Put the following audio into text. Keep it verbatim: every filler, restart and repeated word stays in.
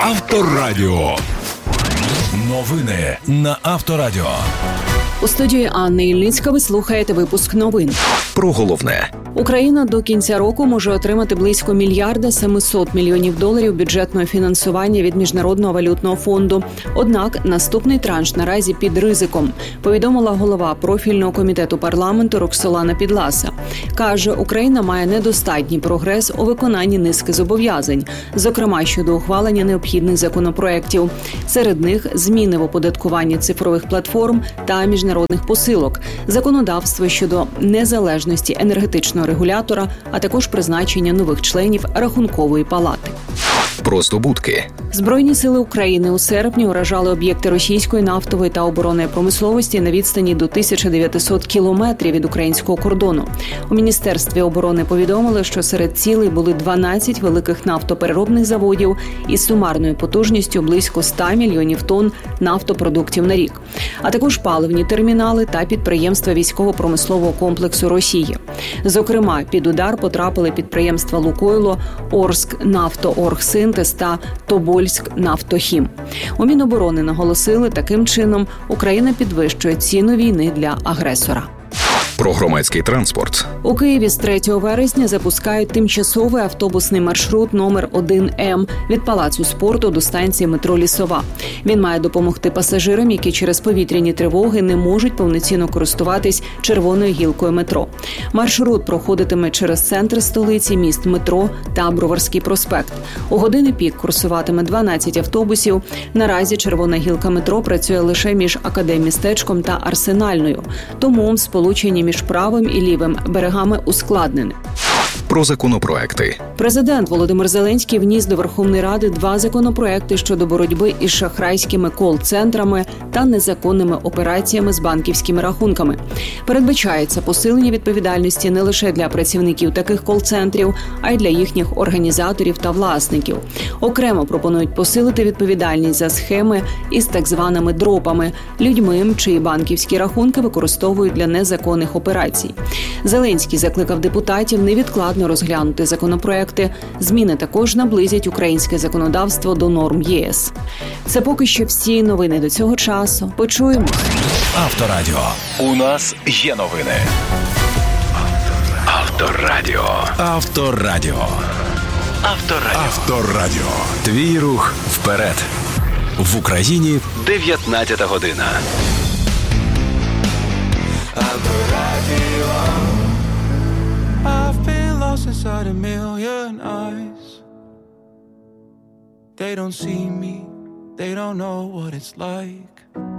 Авторадіо. Новини на Авторадіо. У студії Анни Ільницька ви слухаєте випуск новин. Про головне. Україна до кінця року може отримати близько мільярда семисот мільйонів доларів бюджетного фінансування від Міжнародного валютного фонду. Однак наступний транш наразі під ризиком, повідомила голова профільного комітету парламенту Роксолана Підласа. Каже, Україна має недостатній прогрес у виконанні низки зобов'язань, зокрема щодо ухвалення необхідних законопроєктів. Серед них зміни в оподаткуванні цифрових платформ та міжнародних посилок, законодавство щодо незалежності енергетичного регулятора, а також призначення нових членів Рахункової палати. Про здобутки. Збройні сили України у серпні уражали об'єкти російської нафтової та оборонної промисловості на відстані до тисяча дев'ятсот кілометрів від українського кордону. У Міністерстві оборони повідомили, що серед цілей були дванадцять великих нафтопереробних заводів із сумарною потужністю близько ста мільйонів тонн нафтопродуктів на рік, а також паливні термінали та підприємства військово-промислового комплексу Росії. Зокрема, під удар потрапили підприємства «Лукойло», «Орскнафтооргсинтез» та «Тобольськнафтохім». У Міноборони наголосили, таким чином Україна підвищує ціну війни для агресора. Про громадський транспорт. У Києві з третього вересня запускають тимчасовий автобусний маршрут номер один М від Палацу спорту до станції метро Лісова. Він має допомогти пасажирам, які через повітряні тривоги не можуть повноцінно користуватись червоною гілкою метро. Маршрут проходитиме через центр столиці, міст метро та Броварський проспект. У години пік курсуватиме дванадцять автобусів. Наразі червона гілка метро працює лише між Академмістечком та Арсенальною. Тому сполучення між правим і лівим берегами ускладнене. Про законопроекти. Президент Володимир Зеленський вніс до Верховної Ради два законопроекти щодо боротьби із шахрайськими кол-центрами та незаконними операціями з банківськими рахунками. Передбачається посилення відповідальності не лише для працівників таких кол-центрів, а й для їхніх організаторів та власників. Окремо пропонують посилити відповідальність за схеми із так званими дропами – людьми, чиї банківські рахунки використовують для незаконних операцій. Зеленський закликав депутатів невідкладно розглянути законопроекти. Зміни також наблизять українське законодавство до норм ЄС. Це поки що всі новини до цього часу. Почуємо. Авторадіо. У нас є новини. Авторадіо. Авторадіо. Авторадіо. Авторадіо. Твій рух вперед. В Україні дев'ятнадцята година. Авторадіо. Inside a million eyes, they don't see me, they don't know what it's like.